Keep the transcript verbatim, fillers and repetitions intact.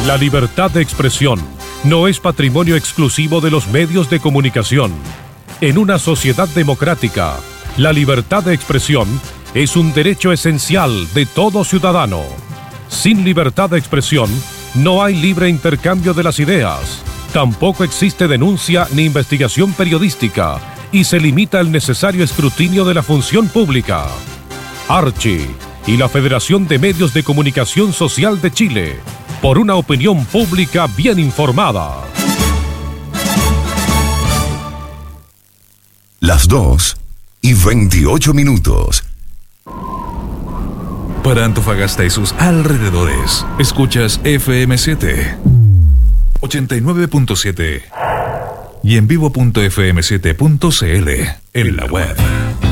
La libertad de expresión no es patrimonio exclusivo de los medios de comunicación. En una sociedad democrática, la libertad de expresión es un derecho esencial de todo ciudadano. Sin libertad de expresión, no hay libre intercambio de las ideas. Tampoco existe denuncia ni investigación periodística y se limita el necesario escrutinio de la función pública. Archi y la Federación de Medios de Comunicación Social de Chile, por una opinión pública bien informada. Las dos y veintiocho minutos. Para Antofagasta y sus alrededores, escuchas F M siete, ochenta y nueve punto siete y en vivo punto f m siete punto c l en la web.